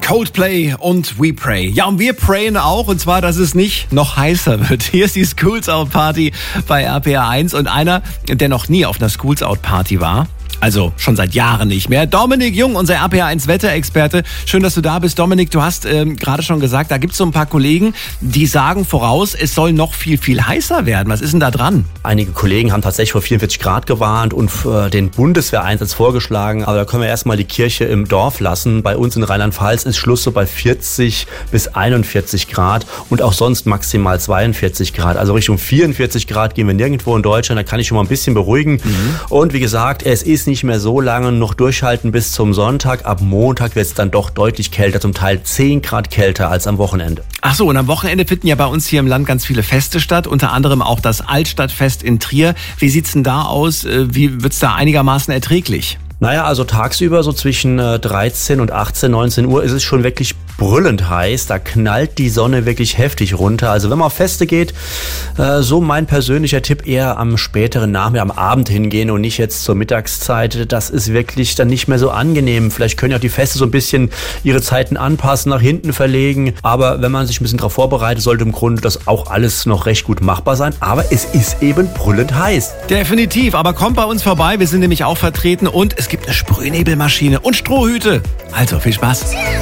Coldplay und We Pray. Ja, und wir prayen auch, und zwar, dass es nicht noch heißer wird. Hier ist die Schools Out Party bei RPR 1 und einer, der noch nie auf einer Schools Out Party war. Also schon seit Jahren nicht mehr. Dominik Jung, unser RPR 1 Wetterexperte. Schön, dass du da bist. Dominik, du hast gerade schon gesagt, da gibt es so ein paar Kollegen, die sagen voraus, es soll noch viel, viel heißer werden. Was ist denn da dran? Einige Kollegen haben tatsächlich vor 44 Grad gewarnt und den Bundeswehreinsatz vorgeschlagen. Aber da können wir erstmal die Kirche im Dorf lassen. Bei uns in Rheinland-Pfalz ist Schluss so bei 40 bis 41 Grad und auch sonst maximal 42 Grad. Also Richtung 44 Grad gehen wir nirgendwo in Deutschland. Da kann ich schon mal ein bisschen beruhigen. Und wie gesagt, es ist nicht mehr so lange noch durchhalten bis zum Sonntag. Ab Montag wird es dann doch deutlich kälter, zum Teil 10 Grad kälter als am Wochenende. Ach so, und am Wochenende finden ja bei uns hier im Land ganz viele Feste statt, unter anderem auch das Altstadtfest in Trier. Wie sieht's denn da aus? Wie wird's da einigermaßen erträglich? Naja, also tagsüber so zwischen 13 und 18, 19 Uhr ist es schon wirklich brüllend heiß. Da knallt die Sonne wirklich heftig runter. Also wenn man auf Feste geht, so mein persönlicher Tipp, eher am späteren Nachmittag, am Abend hingehen und nicht jetzt zur Mittagszeit. Das ist wirklich dann nicht mehr so angenehm. Vielleicht können ja auch die Feste so ein bisschen ihre Zeiten anpassen, nach hinten verlegen. Aber wenn man sich ein bisschen darauf vorbereitet, sollte im Grunde das auch alles noch recht gut machbar sein. Aber es ist eben brüllend heiß. Definitiv, aber kommt bei uns vorbei. Wir sind nämlich auch vertreten und es gibt eine Sprühnebelmaschine und Strohhüte. Also viel Spaß.